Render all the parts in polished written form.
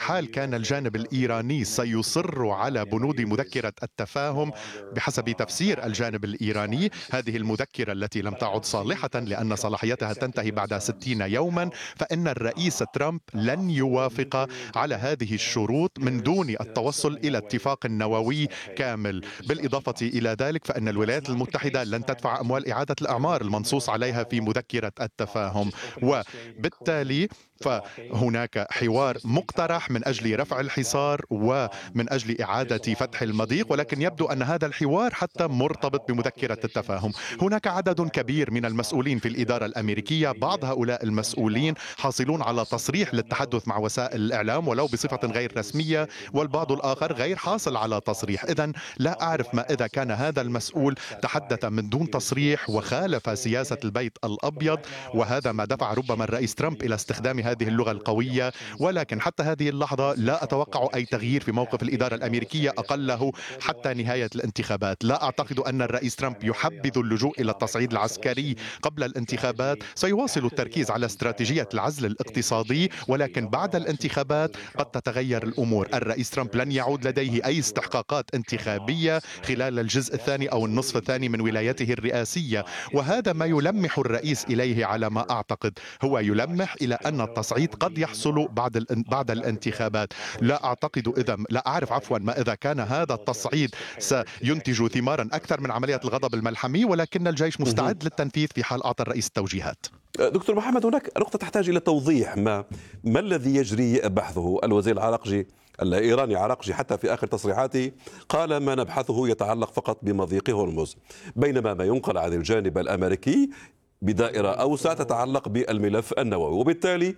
حال كان الجانب الإيراني سيصر على بنود مذكرة التفاهم بحسب تفسير الجانب الإيراني، هذه المذكرة التي لم تعد صالحة لأن صلاحيتها تنتهي بعد 60 يوما، فإن الرئيس ترامب لن يوافق على هذه الشروط من دون التوصل إلى اتفاق نووي كامل. بالإضافة إلى ذلك فإن الولايات المتحدة لن تدفع أموال إعادة الأعمار المنصوص عليها في مذكرة التفاهم، وبالتالي فهناك حوار مقترح من أجل رفع الحصار ومن أجل إعادة فتح المضيق، ولكن يبدو أن هذا الحوار حتى مرتبط بمذكرة التفاهم. هناك عدد كبير من المسؤولين في الإدارة الأمريكية، بعض هؤلاء المسؤولين حاصلون على تصريح للتحدث مع وسائل الإعلام ولو بصفة غير رسمية، والبعض الآخر غير حاصل على تصريح. إذن لا أعرف ما إذا كان هذا المسؤول تحدث من دون تصريح وخالف سياسة البيت الأبيض، وهذا ما دفع ربما الرئيس ترامب إلى استخدام هذه اللغة القوية. ولكن حتى هذه اللحظة لا أتوقع أي تغيير في موقف الإدارة الأمريكية، أقله حتى نهاية الانتخابات. لا أعتقد أن الرئيس ترامب يحبذ اللجوء إلى التصعيد العسكري قبل الانتخابات، سيواصل التركيز على استراتيجية العزل الاقتصادي، ولكن بعد الانتخابات قد تتغير الأمور. الرئيس ترامب لن يعود لديه أي استحقاقات انتخابية خلال الجزء الثاني أو النصف الثاني من ولايته الرئاسية، وهذا ما يلمح الرئيس إليه على ما أعتقد. هو يلمح إلى أن التصعيد قد يحصل بعد الانتخابات. لا أعتقد لا أعرف ما إذا كان هذا التصعيد سينتج ثمارا أكثر من عملية الغضب الملحمي، ولكن الجيش مستعد للتنفيذ في حال أعطى الرئيس التوجيهات. دكتور محمد، هناك نقطة تحتاج إلى توضيح. ما الذي يجري بحثه؟ الوزير العراقجي الإيراني عراقجي حتى في آخر تصريحاته قال ما نبحثه يتعلق فقط بمضيق هرمز، بينما ما ينقل عن الجانب الأمريكي بدائرة أوسع تتعلق بالملف النووي. وبالتالي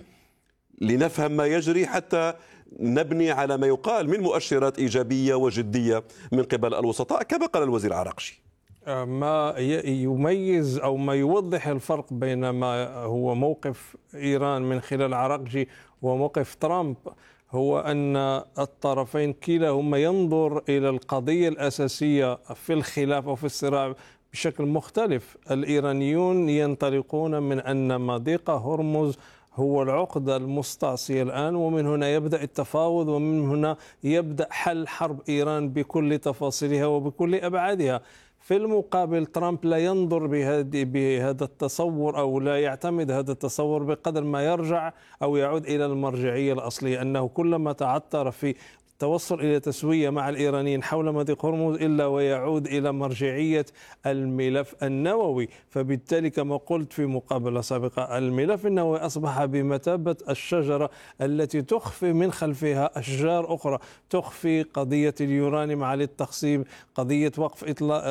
لنفهم ما يجري حتى نبني على ما يقال من مؤشرات إيجابية وجدية من قبل الوسطاء كما قال الوزير العراقجي. ما يميز أو ما يوضح الفرق بين ما هو موقف إيران من خلال عراقجي وموقف ترامب هو أن الطرفين كلاهما ينظر إلى القضية الأساسية في الخلاف أو في الصراع بشكل مختلف. الإيرانيون ينطلقون من أن مضيق هرمز هو العقدة المستعصية الآن، ومن هنا يبدأ التفاوض، ومن هنا يبدأ حل حرب إيران بكل تفاصيلها وبكل أبعادها. في المقابل ترامب لا ينظر بهذا التصور أو لا يعتمد هذا التصور بقدر ما يرجع أو يعود إلى المرجعية الأصلية، أنه كلما تعثر في التوصل إلى تسوية مع الإيرانيين حول مضيق هرمز إلا ويعود إلى مرجعية الملف النووي. فبالتالي كما قلت في مقابلة سابقة، الملف النووي أصبح بمثابة الشجرة التي تخفي من خلفها أشجار أخرى، تخفي قضية اليورانيوم على التخصيب، قضية وقف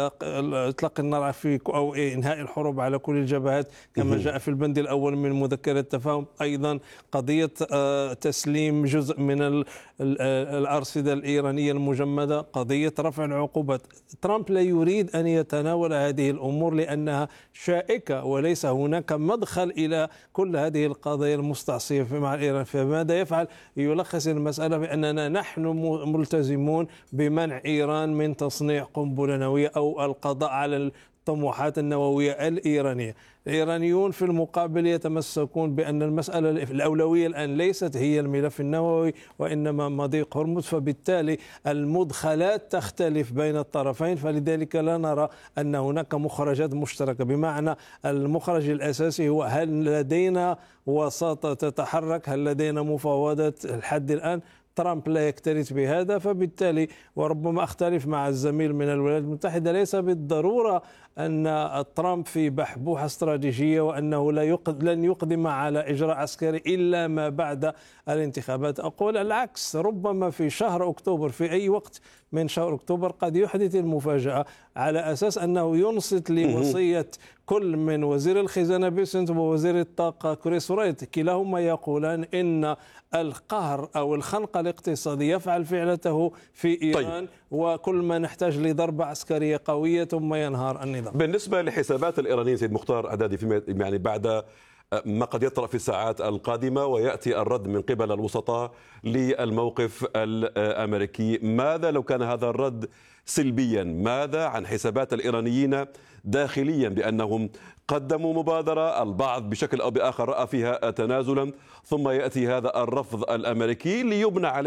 إطلاق النار أو إنهاء الحروب على كل الجبهات كما جاء في البند الأول من مذكرة التفاهم، أيضا قضية تسليم جزء من الأرصدة الإيرانية المجمدة، قضية رفع العقوبات. ترامب لا يريد أن يتناول هذه الأمور لأنها شائكة وليس هناك مدخل إلى كل هذه القضايا المستعصية مع إيران. فماذا يفعل؟ يلخص المسألة بأننا نحن ملتزمون بمنع إيران من تصنيع قنبلة نووية أو القضاء على الطموحات النووية الإيرانية. الإيرانيون في المقابل يتمسكون بأن المسألة الأولوية الآن ليست هي الملف النووي وإنما مضيق هرمز، فبالتالي المدخلات تختلف بين الطرفين، فلذلك لا نرى أن هناك مخرجات مشتركة. بمعنى المخرج الأساسي هو هل لدينا وساطة تتحرك، هل لدينا مفاوضات الحد الآن؟ ترامب لا يكترث بهذا، فبالتالي وربما أختلف مع الزميل من الولايات المتحدة، ليس بالضرورة أن ترامب في بحبوحة استراتيجية وأنه لن يقدم على إجراء عسكري إلا ما بعد الانتخابات. أقول العكس، ربما في شهر أكتوبر، في أي وقت من شهر أكتوبر قد يحدث المفاجأة على أساس أنه ينصت لوصية كل من وزير الخزانة بيسنت ووزير الطاقة كريس رايت، كلاهما يقولان إن القهر أو الخنق الاقتصادي يفعل فعلته في إيران. طيب. وكل ما نحتاج لضربة عسكرية قوية ثم ينهار النظام. بالنسبة لحسابات الإيرانيين سيد مختار عدادي، يعني بعد ما قد يطرأ في الساعات القادمة ويأتي الرد من قبل الوسطاء للموقف الأمريكي، ماذا لو كان هذا الرد سلبيا؟ ماذا عن حسابات الإيرانيين داخليا بأنهم قدموا مبادرة، البعض بشكل أو بآخر رأى فيها تنازلا، ثم يأتي هذا الرفض الأمريكي ليبنى عليه